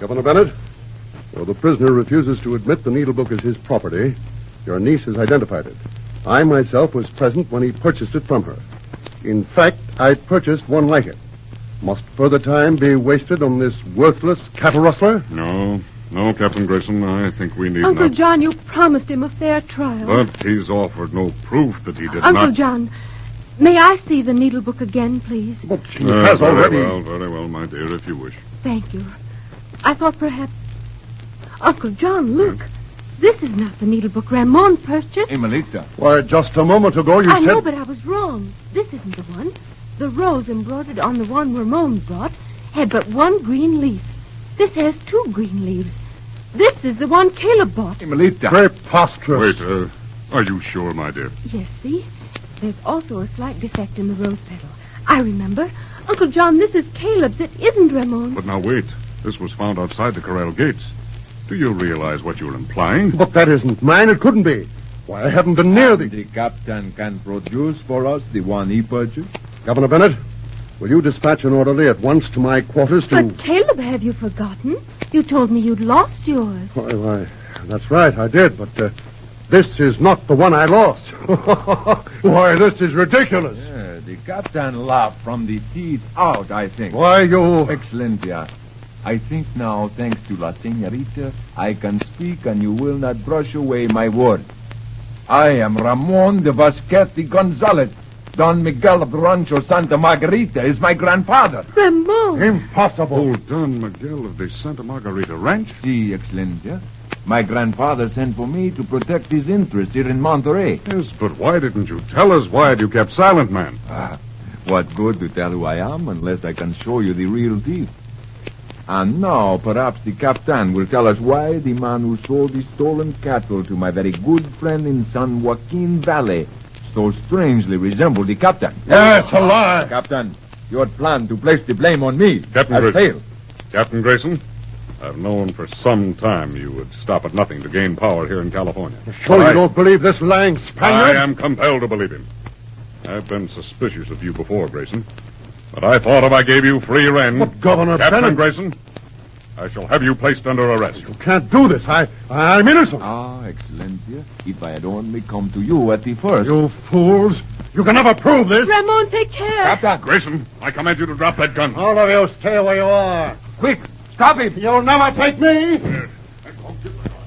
Governor Bennett, though the prisoner refuses to admit the needle book is his property, your niece has identified it. I myself was present when he purchased it from her. In fact, I purchased one like it. Must further time be wasted on this worthless cattle rustler? No, Captain Grayson. I think we need Uncle not. John, you promised him a fair trial. But he's offered no proof that he did Uncle not. John, may I see the needle book again, please? But she has already... Very well, my dear, if you wish. Thank you. I thought perhaps... Uncle John, look. This is not the needle book Ramon purchased. Melita. Why, just a moment ago you I said... know, but I was wrong. This isn't the one. The rose embroidered on the one Ramon bought had but one green leaf. This has 2 green leaves. This is the one Caleb bought. Melita. Preposterous. Wait, are you sure, my dear? Yes, see? There's also a slight defect in the rose petal. I remember. Uncle John, this is Caleb's. It isn't Ramon's. But now wait. This was found outside the corral gates. Do you realize what you're implying? But that isn't mine. It couldn't be. Why, I haven't been near the... The captain can produce for us the one he purchased? Governor Bennett, will you dispatch an orderly at once to my quarters to... But Caleb, have you forgotten? You told me you'd lost yours. Why, that's right, I did, but this is not the one I lost. Why, this is ridiculous. Yeah, the captain laughed from the teeth out, I think. Why, you... Excellentia, I think now, thanks to La Senorita, I can speak and you will not brush away my word. I am Ramon de Vasquete Gonzalez. Don Miguel of the Rancho Santa Margarita is my grandfather. Ramon! Impossible. Oh, Don Miguel of the Santa Margarita Ranch? Si, Excellentia. My grandfather sent for me to protect his interests here in Monterey. Yes, but why didn't you tell us? Why had you kept silent, man? What good to tell who I am unless I can show you the real thief? And now, perhaps the captain will tell us why the man who sold the stolen cattle to my very good friend in San Joaquin Valley so strangely resembled the captain. That's a lie. Captain, your plan to place the blame on me Captain has Grayson. failed. Captain Grayson, I've known for some time you would stop at nothing to gain power here in California. Sure you don't believe this lying Spaniard? I am compelled to believe him. I've been suspicious of you before, Grayson. But I thought if I gave you free rein... But, Governor Captain Bennett... Grayson, I shall have you placed under arrest. You can't do this. I'm innocent. Excellentia, if I had only come to you at the first. You fools. You can never prove this. Ramon, take care. Captain! Grayson, I command you to drop that gun. All of you stay where you are. Quick, stop him! You'll never take me.